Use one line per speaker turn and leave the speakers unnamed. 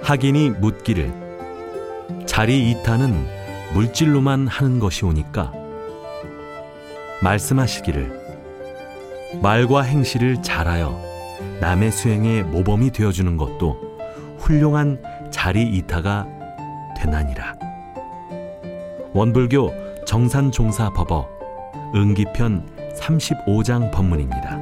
학인이 묻기를 자리 이타는 물질로만 하는 것이오니까 말씀하시기를 말과 행실을 잘하여 남의 수행의 모범이 되어주는 것도 훌륭한 자리 이타가 되나니라. 원불교 정산종사법어 응기편 35장 법문입니다.